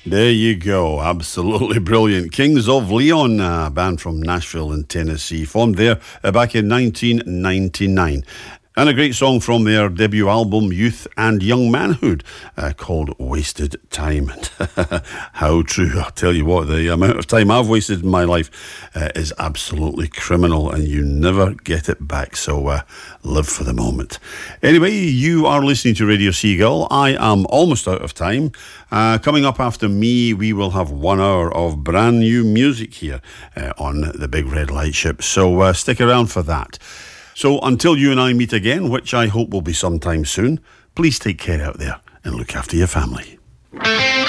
There you go. Absolutely brilliant. Kings of Leon, a band from Nashville in Tennessee, formed there back in 1999. And a great song from their debut album, Youth and Young Manhood, called Wasted Time. How true. I'll tell you what, the amount of time I've wasted in my life is absolutely criminal, and you never get it back. So live for the moment. Anyway, you are listening to Radio Seagull. I am almost out of time. Coming up after me, we will have 1 hour of brand new music here on the Big Red Light Ship. So stick around for that. So until you and I meet again, which I hope will be sometime soon, please take care out there and look after your family.